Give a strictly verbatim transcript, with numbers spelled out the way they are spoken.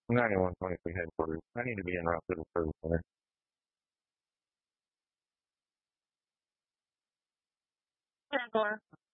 ninety-one twenty-three headquarters. I need to be en route to the service center. Four.